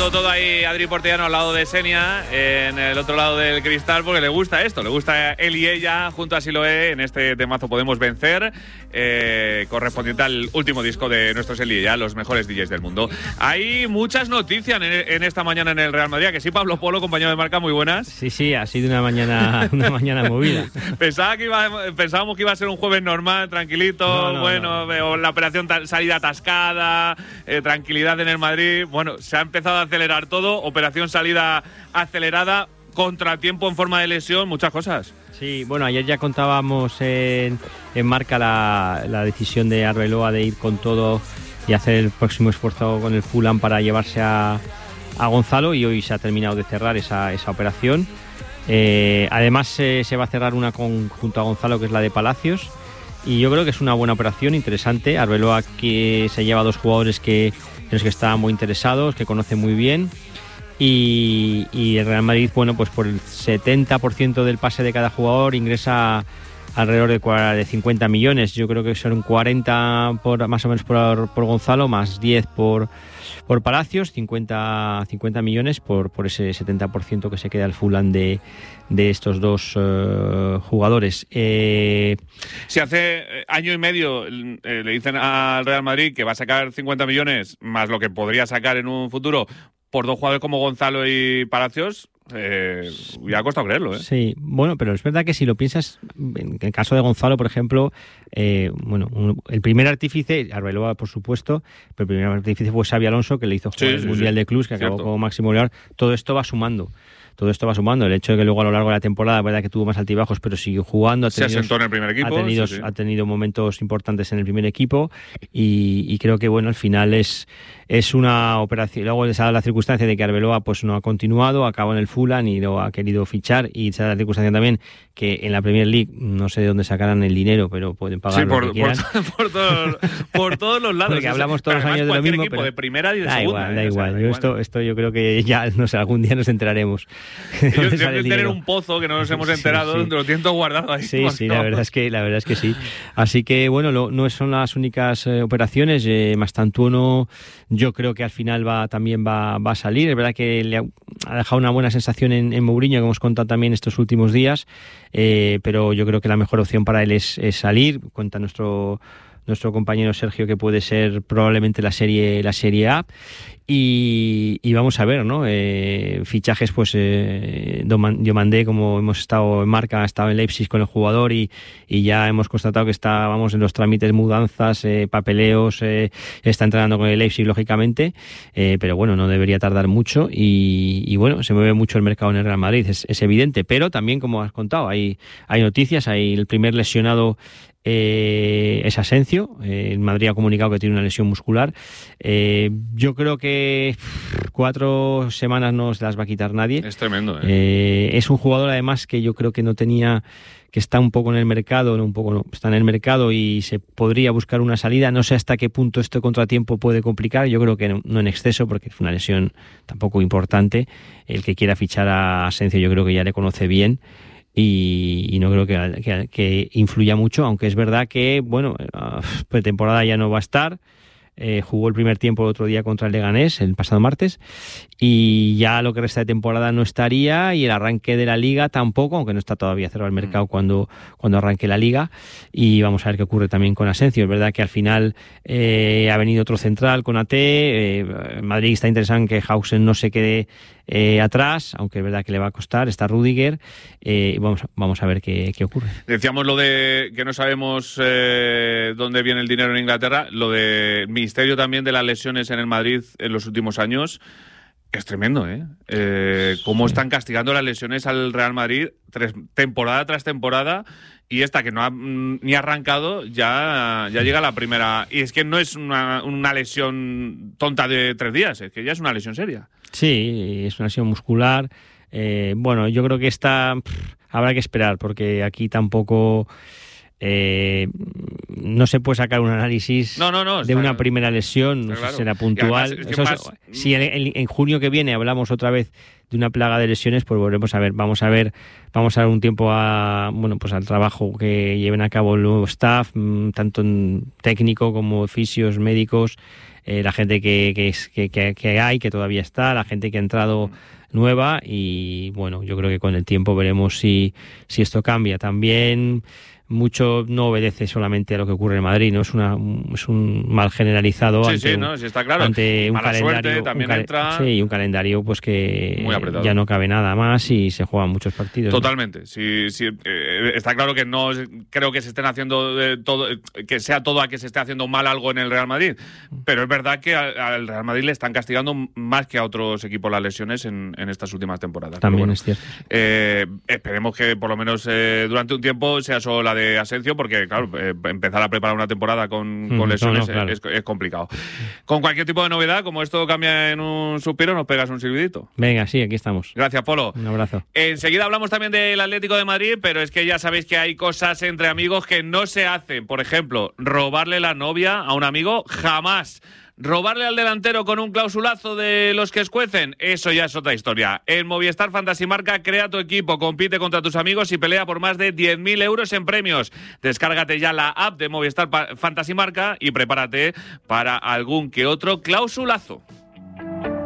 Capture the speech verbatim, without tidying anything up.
Dándolo todo ahí Adri Portellano al lado de Xenia, en el otro lado del cristal, porque le gusta esto, le gusta él y ella, junto a Siloé, en este temazo Podemos Vencer, eh, correspondiente al último disco de nuestros él y ella, los mejores D Js del mundo. Hay muchas noticias en, en esta mañana en el Real Madrid, que sí, Pablo Polo, compañero de marca, muy buenas. Sí, sí, ha sido una mañana, una mañana movida. Pensaba que iba, pensábamos que iba a ser un jueves normal, tranquilito, no, no, bueno, no. La operación ta- salida atascada, eh, tranquilidad en el Madrid. Bueno, se ha empezado a acelerar todo, operación salida acelerada, contratiempo en forma de lesión, muchas cosas. Sí, bueno, ayer ya contábamos en, en marca la, la decisión de Arbeloa de ir con todo y hacer el próximo esfuerzo con el Fulham para llevarse a, a Gonzalo, y hoy se ha terminado de cerrar esa, esa operación. Eh, además eh, se va a cerrar una con, junto a Gonzalo, que es la de Palacios, y yo creo que es una buena operación, interesante. Arbeloa que se lleva a dos jugadores que, en los que estaban muy interesados, que conoce muy bien. Y, y el Real Madrid, bueno, pues por el setenta por ciento del pase de cada jugador ingresa alrededor de, de cincuenta millones. Yo creo que son cuarenta por, más o menos por, por Gonzalo, más diez por, por Palacios, cincuenta, cincuenta millones por, por ese setenta por ciento que se queda el Fulham de, de estos dos uh, jugadores. Eh, si hace año y medio eh, le dicen al Real Madrid que va a sacar cincuenta millones más lo que podría sacar en un futuro por dos jugadores como Gonzalo y Palacios, eh, ya ha costado creerlo, ¿eh? Sí, bueno, pero es verdad que si lo piensas, en el caso de Gonzalo, por ejemplo, eh, bueno, un, el primer artífice, Arbeloa, por supuesto, pero el primer artífice fue Xabi Alonso, que le hizo jugar sí, el sí, Mundial sí. de Clubs, que Cierto. acabó como máximo goleador. Todo esto va sumando. Todo esto va sumando. El hecho de que luego a lo largo de la temporada, verdad que tuvo más altibajos, pero siguió jugando. Ha tenido, se asentó en el primer equipo. Ha tenido, sí, sí. ha tenido momentos importantes en el primer equipo y, y creo que, bueno, al final es, es una operación. Luego se ha dado la circunstancia de que Arbeloa pues no ha continuado, acabó en el Fulham y lo ha querido fichar, y se ha dado la circunstancia también que en la Premier League, no sé de dónde sacarán el dinero, pero pueden pagar sí, por, lo que quieran. Por, por, todos, por todos los lados. Porque hablamos todos los años de lo mismo, equipo pero de primera y de da segunda. Igual, da eh, igual, o sea, da yo igual. Esto, esto yo creo que ya, no sé, algún día nos enteraremos. Ellos deben tener un pozo que no nos hemos enterado, sí, sí. de lo tiento guardado ahí. Sí, sí, la verdad es que la verdad es que sí. Así que bueno, lo, no son las únicas eh, operaciones. Eh, Mastantuono, yo creo que al final va también va, va a salir. Es verdad que le ha, ha dejado una buena sensación en, en Mourinho, que hemos contado también estos últimos días, eh, pero yo creo que la mejor opción para él es, es salir. Cuenta nuestro nuestro compañero Sergio que puede ser probablemente la serie la serie A, y, y vamos a ver, ¿no? Eh, fichajes, pues eh, Diomandé, como hemos estado en marca, ha estado en Leipzig con el jugador y, y ya hemos constatado que está, vamos, en los trámites, mudanzas, eh, papeleos, eh, está entrenando con el Leipzig, lógicamente, eh, pero bueno, no debería tardar mucho y, y bueno, se mueve mucho el mercado en el Real Madrid, es, es evidente, pero también, como has contado, hay, hay noticias, hay el primer lesionado. Eh, es Asensio. eh, el Madrid ha comunicado que tiene una lesión muscular. eh, yo creo que cuatro semanas no se las va a quitar nadie. Es tremendo, ¿eh? Eh, es un jugador además que yo creo que no tenía, que está un poco en el mercado, no un poco no, está en el mercado y se podría buscar una salida. No sé hasta qué punto este contratiempo puede complicar, yo creo que no, no en exceso, porque es una lesión tampoco importante. El que quiera fichar a Asensio yo creo que ya le conoce bien. Y, y no creo que, que, que influya mucho, aunque es verdad que, bueno, pretemporada ya no va a estar. Eh, jugó el primer tiempo el otro día contra el Leganés, el pasado martes, y ya lo que resta de temporada no estaría, y el arranque de la Liga tampoco, aunque no está todavía cerrado el mercado cuando, cuando arranque la Liga, y vamos a ver qué ocurre también con Asensio. Es verdad que al final eh, ha venido otro central con A T, eh, Madrid está interesado en que Hausen no se quede eh, atrás, aunque es verdad que le va a costar, está Rüdiger, eh, vamos, vamos a ver qué, qué ocurre. Decíamos lo de que no sabemos eh, dónde viene el dinero en Inglaterra, lo del misterio también de las lesiones en el Madrid en los últimos años. Es tremendo, ¿eh? eh cómo están castigando las lesiones al Real Madrid tres, temporada tras temporada, y esta que no ha mm, ni arrancado ya, ya llega la primera. Y es que no es una, una lesión tonta de tres días, es que ya es una lesión seria. Sí, es una lesión muscular. Eh, bueno, yo creo que esta pff, habrá que esperar, porque aquí tampoco... Eh, no se puede sacar un análisis no, no, no, de una primera lesión, no sé si será puntual. Es que Eso, más... Si en, en, en junio que viene hablamos otra vez de una plaga de lesiones, pues volvemos a ver, vamos a ver, vamos a dar un tiempo a, bueno, pues al trabajo que lleven a cabo el nuevo staff, tanto técnico como fisios, médicos, eh, la gente que, que, es, que, que, que hay, que todavía está, la gente que ha entrado nueva, y bueno, yo creo que con el tiempo veremos si, si esto cambia. También mucho no obedece solamente a lo que ocurre en Madrid, no es una es un mal generalizado. Sí, ante sí, un, no, sí está claro. ante un Mala calendario suerte, también un entra. Sí, un calendario pues que Muy apretado. Ya no cabe nada más y se juegan muchos partidos. Totalmente. ¿No? Sí, sí, eh, está claro que no creo que se estén haciendo eh, todo, eh, que sea todo a que se esté haciendo mal algo en el Real Madrid, pero es verdad que al, al Real Madrid le están castigando más que a otros equipos las lesiones en, en estas últimas temporadas. También bueno, es cierto. Eh, esperemos que por lo menos eh, durante un tiempo sea solo la de Asensio, porque claro, eh, empezar a preparar una temporada con, con lesiones no, no, claro. es, es complicado. Con cualquier tipo de novedad, como esto cambia en un suspiro, nos pegas un silbidito. Venga, sí, aquí estamos. Gracias, Polo. Un abrazo. Enseguida hablamos también del Atlético de Madrid, pero es que ya sabéis que hay cosas entre amigos que no se hacen. Por ejemplo, robarle la novia a un amigo, jamás. Robarle al delantero con un clausulazo de los que escuecen, eso ya es otra historia. En Movistar Fantasy Marca, crea tu equipo, compite contra tus amigos y pelea por más de diez mil euros en premios. Descárgate ya la app de Movistar Fantasy Marca y prepárate para algún que otro clausulazo.